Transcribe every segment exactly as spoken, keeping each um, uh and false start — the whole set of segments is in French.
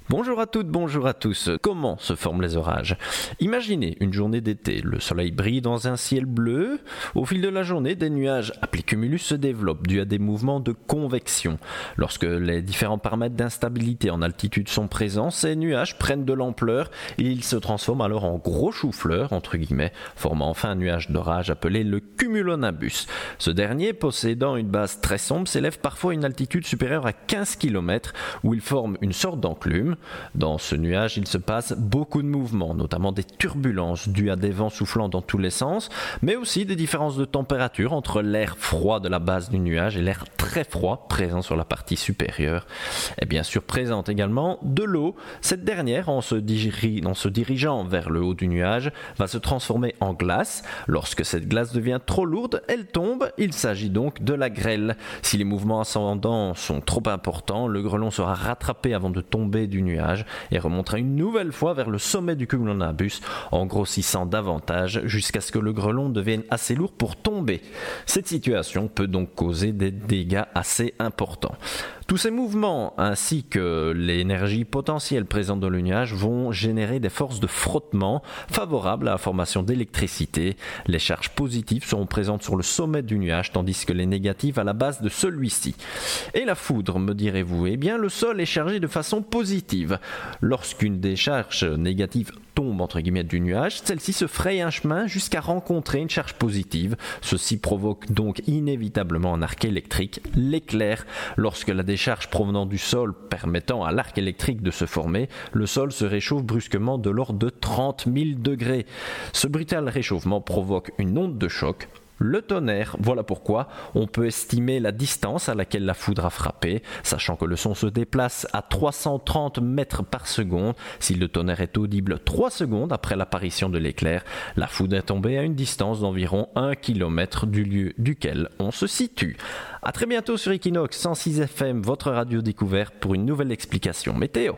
Bonjour à toutes, bonjour à tous. Comment se forment les orages ? Imaginez une journée d'été. Le soleil brille dans un ciel bleu. Au fil de la journée, des nuages appelés cumulus se développent dû à des mouvements de convection. Lorsque les différents paramètres d'instabilité en altitude sont présents, ces nuages prennent de l'ampleur et ils se transforment alors en gros chou-fleurs, entre guillemets, formant enfin un nuage d'orage appelé le cumulonimbus. Ce dernier, possédant une base très sombre, s'élève parfois à une altitude supérieure à quinze kilomètres où il forme une sorte d'enclume. Dans ce nuage, il se passe beaucoup de mouvements, notamment des turbulences dues à des vents soufflant dans tous les sens, mais aussi des différences de température entre l'air froid de la base du nuage et l'air très froid présent sur la partie supérieure. Et bien sûr, présente également de l'eau. Cette dernière, en se, diri- en se dirigeant vers le haut du nuage, va se transformer en glace. Lorsque cette glace devient trop lourde, elle tombe. Il s'agit donc de la grêle. Si les mouvements ascendants sont trop importants, le grêlon sera rattrapé avant de tomber du nuage et remontera une nouvelle fois vers le sommet du cumulonimbus en grossissant davantage jusqu'à ce que le grêlon devienne assez lourd pour tomber. Cette situation peut donc causer des dégâts assez importants. Tous ces mouvements ainsi que l'énergie potentielle présente dans le nuage vont générer des forces de frottement favorables à la formation d'électricité. Les charges positives seront présentes sur le sommet du nuage tandis que les négatives à la base de celui-ci. Et la foudre, me direz-vous ? Eh bien, le sol est chargé de façon positive. Lorsqu'une des charges négatives tombe entre guillemets du nuage, celle-ci se fraye un chemin jusqu'à rencontrer une charge positive. Ceci provoque donc inévitablement un arc électrique, l'éclair. Lorsque la décharge provenant du sol permettant à l'arc électrique de se former, le sol se réchauffe brusquement de l'ordre de trente mille degrés. Ce brutal réchauffement provoque une onde de choc. Le tonnerre, voilà pourquoi on peut estimer la distance à laquelle la foudre a frappé, sachant que le son se déplace à trois cent trente mètres par seconde. Si le tonnerre est audible trois secondes après l'apparition de l'éclair, la foudre est tombée à une distance d'environ un kilomètre du lieu duquel on se situe. A très bientôt sur Equinox cent six F M, votre radio découverte pour une nouvelle explication météo.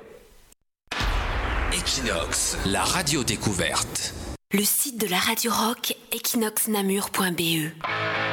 Equinox, la radio découverte. Le site de la Radio Rock, equinox namur point b e.